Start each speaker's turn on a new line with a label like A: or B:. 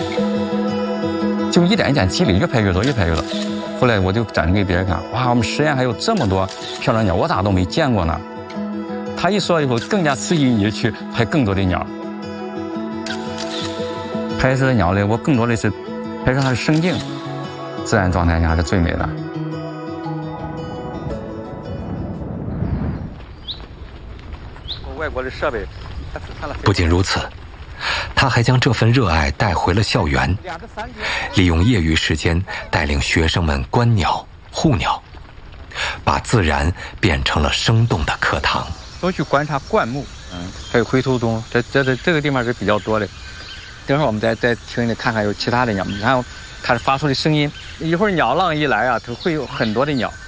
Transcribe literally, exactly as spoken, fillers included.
A: 就一点一点积累，越拍越多，越拍越多。后来我就展示给别人看，哇，我们实验还有这么多漂亮鸟，我咋都没见过呢？他一说以后，更加刺激你去拍更多的鸟。拍摄鸟类，我更多的是拍摄它的生境，自然状态下是最美的。外国的设备，
B: 不仅如此，他还将这份热爱带回了校园，利用业余时间带领学生们观鸟、护鸟，把自然变成了生动的课堂。
A: 多去观察灌木，嗯，还有灰头鸫，这这这这个地方是比较多的。等会儿我们再再听的看看有其他的鸟，你看它发出的声音，一会儿鸟浪一来啊，它会有很多的鸟。